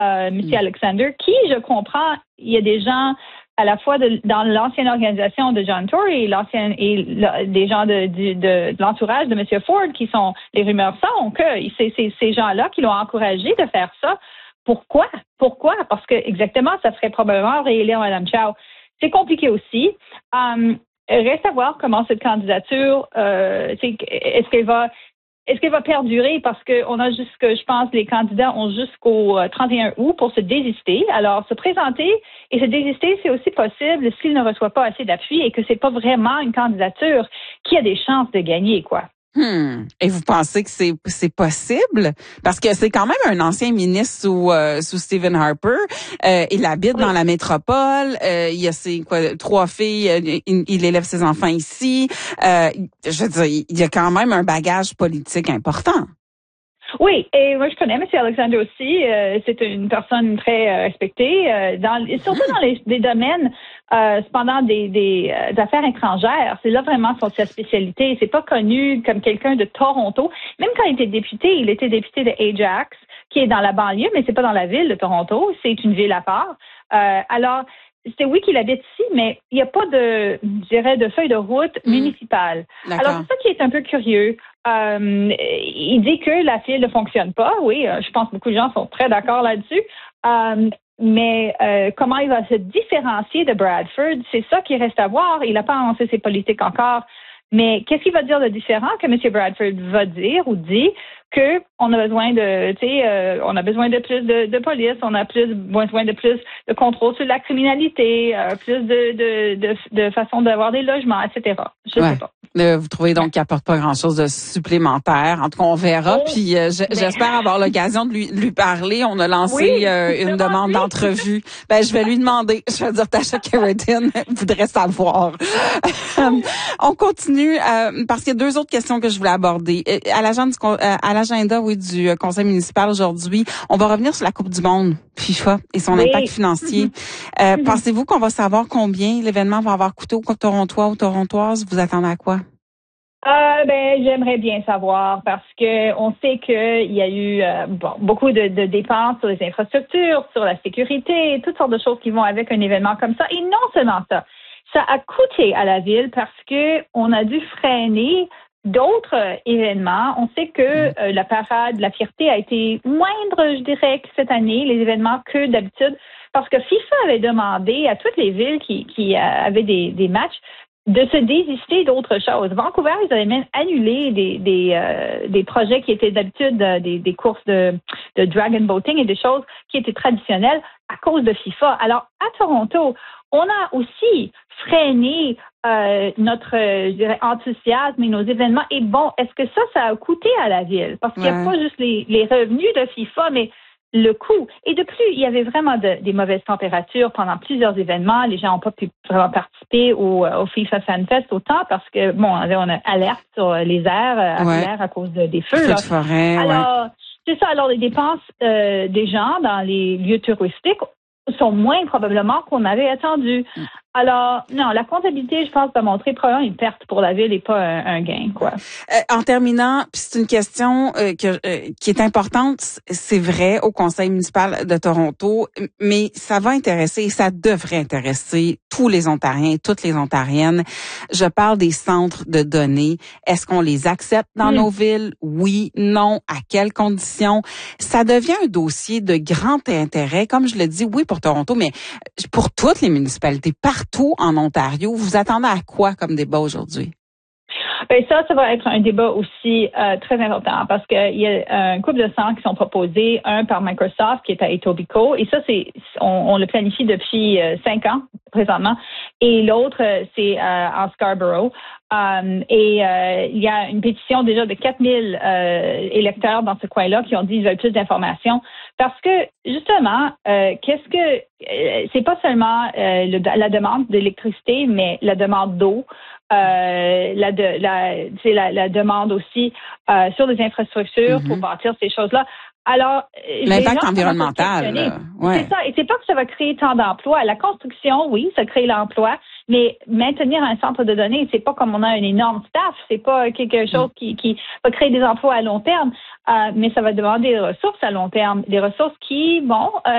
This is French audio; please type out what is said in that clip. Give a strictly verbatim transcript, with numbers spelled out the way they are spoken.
euh, M. Mm. Alexander, qui, je comprends, il y a des gens à la fois de, dans l'ancienne organisation de John Tory et, l'ancienne, et le, des gens de, de, de, de l'entourage de M. Ford qui sont, les rumeurs sont que c'est, c'est ces gens-là qui l'ont encouragé de faire ça. Pourquoi? Pourquoi? Parce que exactement, ça ferait probablement réélire Mme Chao. C'est compliqué aussi. Um, reste à voir comment cette candidature, euh, est-ce qu'elle va... Est-ce qu'elle va perdurer? Parce qu'on a jusque, je pense, les candidats ont jusqu'au trente et un août pour se désister. Alors, se présenter et se désister, c'est aussi possible s'il ne reçoit pas assez d'appui et que c'est pas vraiment une candidature qui a des chances de gagner, quoi. Hmm. Et vous pensez que c'est c'est possible? Parce que c'est quand même un ancien ministre sous euh, sous Stephen Harper. Euh, il habite oui. dans la métropole. Euh, il y a ses quoi trois filles. Euh, il, il élève ses enfants ici. Euh, je veux dire, il y a quand même un bagage politique important. Oui, et moi je connais M. Alexander aussi. Euh, c'est une personne très euh, respectée, euh, dans, et surtout dans les, les domaines, euh, cependant des, des euh, affaires étrangères. C'est là vraiment son, sa spécialité. C'est pas connu comme quelqu'un de Toronto. Même quand il était député, il était député de Ajax, qui est dans la banlieue, mais c'est pas dans la ville de Toronto. C'est une ville à part. Euh, alors. C'est oui qu'il habite ici, mais il n'y a pas de, je dirais, de feuille de route mmh. municipale. D'accord. Alors, c'est ça qui est un peu curieux. Euh, il dit que la file ne fonctionne pas. Oui, je pense que beaucoup de gens sont très d'accord là-dessus. Euh, mais euh, comment il va se différencier de Bradford, c'est ça qui reste à voir. Il n'a pas annoncé ses politiques encore. Mais qu'est-ce qu'il va dire de différent que M. Bradford va dire ou dit que on a besoin de, tu sais, euh, on a besoin de plus de, de police, on a plus besoin de plus de contrôle sur la criminalité, euh, plus de, de, de, de façon d'avoir des logements, et cetera. Je ouais. sais pas. Euh, vous trouvez donc qu'il n'apporte pas grand-chose de supplémentaire. En tout cas, on verra. Oh, Puis euh, je, ben... j'espère avoir l'occasion de lui, lui parler. On a lancé oui, euh, une demande d'entrevue. Ben, je vais lui demander. Je vais dire Tasha Kheiriddin voudrait savoir. On continue euh, parce qu'il y a deux autres questions que je voulais aborder. À l'agenda, du, à l'agenda oui, du conseil municipal aujourd'hui, on va revenir sur la Coupe du Monde FIFA et son oui. impact financier. Mm-hmm. Euh, mm-hmm. Pensez-vous qu'on va savoir combien l'événement va avoir coûté aux Torontois ou Torontoises? Vous attendez à quoi? Euh, ben, j'aimerais bien savoir parce que on sait qu'il y a eu euh, bon, beaucoup de, de dépenses sur les infrastructures, sur la sécurité, toutes sortes de choses qui vont avec un événement comme ça. Et non seulement ça, ça a coûté à la ville parce que on a dû freiner d'autres euh, événements. On sait que euh, la parade de la fierté a été moindre, je dirais, que cette année, les événements que d'habitude, parce que FIFA avait demandé à toutes les villes qui, qui euh, avaient des, des matchs de se désister d'autres choses. Vancouver, ils avaient même annulé des des, euh, des projets qui étaient d'habitude euh, des, des courses de, de dragon boating et des choses qui étaient traditionnelles à cause de FIFA. Alors, à Toronto, on a aussi freiné euh, notre, je dirais, enthousiasme et nos événements. Et bon, est-ce que ça, ça a coûté à la ville? Parce qu'il n'y a ouais. pas juste les, les revenus de FIFA, mais le coût. Et de plus, il y avait vraiment de, des mauvaises températures pendant plusieurs événements. Les gens n'ont pas pu vraiment participer au, au FIFA Fan Fest autant parce que, bon, on a alerte sur les airs, à ouais. l'air à cause de, des feux. Feux là. de forêt, alors, ouais. c'est ça. Alors, les dépenses euh, des gens dans les lieux touristiques sont moins probablement qu'on avait attendu. Mm. Alors, non, la comptabilité, je pense, va montrer probablement une perte pour la ville et pas un, un gain, quoi. Euh, en terminant, puis c'est une question euh, que, euh, qui est importante, c'est vrai, au conseil municipal de Toronto, mais ça va intéresser et ça devrait intéresser tous les Ontariens et toutes les Ontariennes. Je parle des centres de données. Est-ce qu'on les accepte dans mmh. nos villes? Oui, non, à quelles conditions? Ça devient un dossier de grand intérêt, comme je le dis, oui, pour Toronto, mais pour toutes les municipalités, partout en Ontario. Vous attendez à quoi comme débat aujourd'hui? Ben ça, ça va être un débat aussi euh, très important parce qu'il y a un couple de centres qui sont proposés, un par Microsoft qui est à Etobicoke, et ça, c'est on, on le planifie depuis euh, cinq ans présentement, et l'autre, c'est euh, en Scarborough. Um, et euh, il y a une pétition déjà de quatre mille euh, électeurs dans ce coin-là qui ont dit qu'ils veulent plus d'informations parce que justement, euh, qu'est-ce que euh, c'est pas seulement euh, le, la demande d'électricité, mais la demande d'eau, euh, la, de, la, c'est la, la demande aussi euh, sur les infrastructures mm-hmm. pour bâtir ces choses-là. Alors, l'impact environnemental, euh, ouais. C'est ça. Et c'est pas que ça va créer tant d'emplois. La construction, oui, ça crée l'emploi, mais maintenir un centre de données, c'est pas comme on a un énorme staff. C'est pas quelque chose qui, qui va créer des emplois à long terme, euh, mais ça va demander des ressources à long terme, des ressources qui, bon, euh,